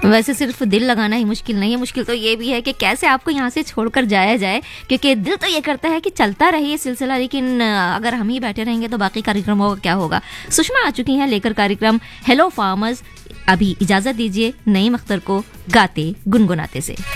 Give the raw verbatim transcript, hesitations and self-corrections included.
वैसे सिर्फ दिल लगाना ही मुश्किल नहीं है, मुश्किल तो ये भी है कि कैसे आपको यहाँ से छोड़कर जाया जाए, क्योंकि दिल तो ये करता है कि चलता रहे ये सिलसिला, लेकिन अगर हम ही बैठे रहेंगे तो बाकी कार्यक्रमों का क्या होगा। सुषमा आ चुकी हैं लेकर कार्यक्रम हेलो फार्मर्स। अभी इजाजत दीजिए नईम अख्तर को गाते गुनगुनाते से।